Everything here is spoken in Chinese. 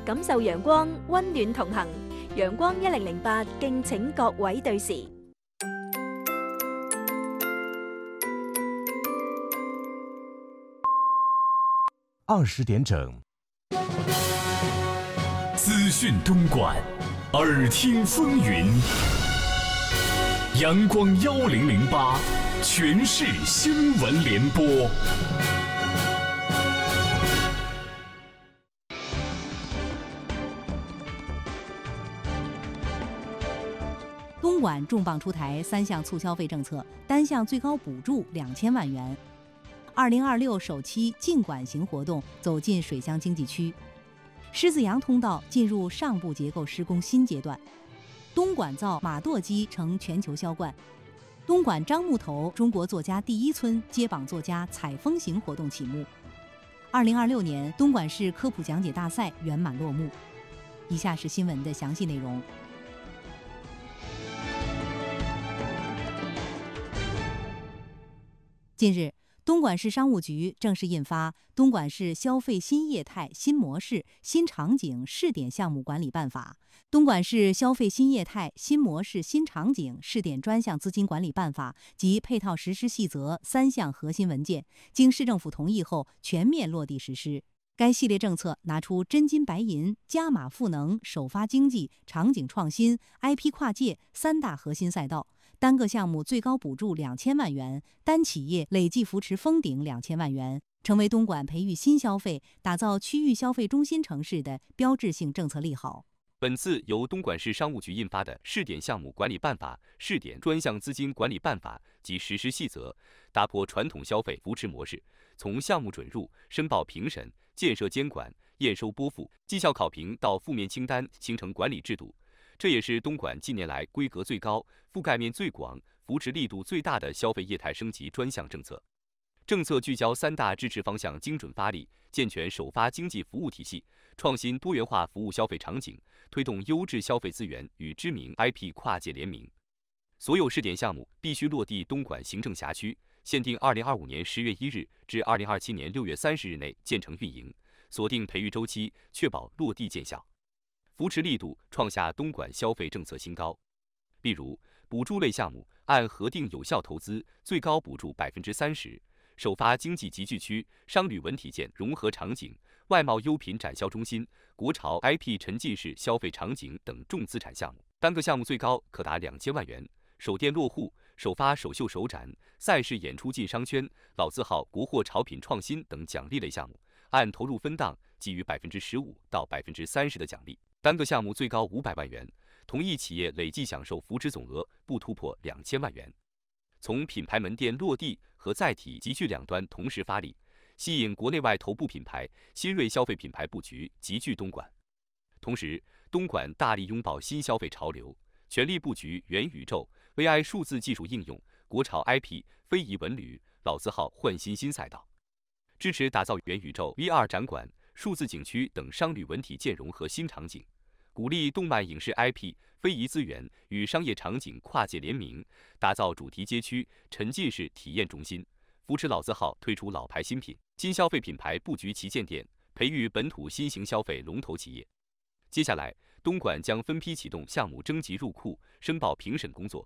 感受陽光，溫暖同行。陽光1008，敬請各位對時。 20點整， 資訊東莞，耳聽風雲。陽光1008，全市新聞聯播。 东莞重磅出台3项促消费政策，单项最高补助2000万元。2026首期进莞行活动走进水乡经济区，狮子洋通道进入上部结构施工新阶段。东莞造马舵机成全球销冠。东莞樟木头中国作家第1村接榜作家采风行活动启幕。2026年东莞市科普讲解大赛圆满落幕。以下是新闻的详细内容。近日，东莞市商务局正式印发《东莞市消费新业态、新模式、新场景试点项目管理办法》、《东莞市消费新业态、新模式、新场景试点专项资金管理办法》及配套实施细则3项核心文件，经市政府同意后全面落地实施。该系列政策拿出真金白银、加码赋能、首发经济、场景创新、IP 跨界3大核心赛道，单个项目最高补助2000万元，单企业累计扶持封顶2000万元，成为东莞培育新消费、打造区域消费中心城市的标志性政策利好。 本次由东莞市商务局印发的试点项目管理办法、试点专项资金管理办法及实施细则，打破传统消费扶持模式，从项目准入、申报评审、建设监管、验收拨付、绩效考评到负面清单，形成管理制度。这也是东莞近年来规格最高、覆盖面最广、扶持力度最大的消费业态升级专项政策。政策聚焦3大支持方向，精准发力，健全首发经济服务体系，创新多元化服务消费场景，推动优质消费资源与知名 IP 跨界联名。所有试点项目必须落地东莞行政辖区，限定2025年10月1日至2027年6月30日内建成运营，锁定培育周期，确保落地见效。扶持力度创下东莞消费政策新高。例如，补助类项目按核定有效投资，最高补助30%。首发经济集聚区、商旅文体验融合场景、外贸优品展销中心、国潮 IP 沉浸式消费场景等重资产项目，单个项目最高可达2000万元。首店落户、首发首秀首展、赛事演出进商圈、老字号国货潮品创新等奖励类项目，按投入分档给予15%到30%的奖励，单个项目最高500万元。同一企业累计享受扶持总额不突破2000万元。从品牌门店落地和载体集聚两端同时发力，吸引国内外头部品牌、新锐消费品牌布局集聚东莞。同时，东莞大力拥抱新消费潮流，全力布局元宇宙、AI 数字技术应用、国潮 IP、非遗文旅、老字号焕新新赛道，支持打造元宇宙 VR 展馆、数字景区等商旅文体建融合新场景。鼓励动漫影视 IP、非遗资源与商业场景跨界联名，打造主题街区、沉浸式体验中心，扶持老字号推出老牌新品，新消费品牌布局旗舰店，培育本土新型消费龙头企业。接下来，东莞将分批启动项目征集入库、申报评审工作，